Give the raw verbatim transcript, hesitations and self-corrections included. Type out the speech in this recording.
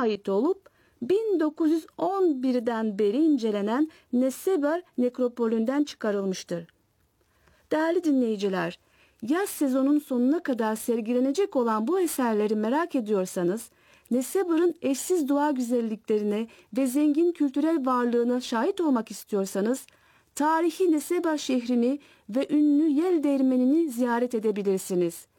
ait olup bin dokuz yüz on birden beri incelenen Nesebar nekropolünden çıkarılmıştır. Değerli dinleyiciler, yaz sezonun sonuna kadar sergilenecek olan bu eserleri merak ediyorsanız, Nesebar'ın eşsiz doğa güzelliklerine ve zengin kültürel varlığına şahit olmak istiyorsanız, tarihi Nesebar şehrini ve ünlü Yel Değirmeni'ni ziyaret edebilirsiniz.